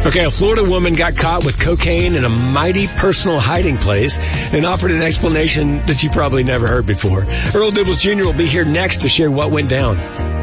Okay, a Florida woman got caught with cocaine in a mighty personal hiding place and offered an explanation that you probably never heard before. Earl Dibbles Jr. will be here next to share what went down.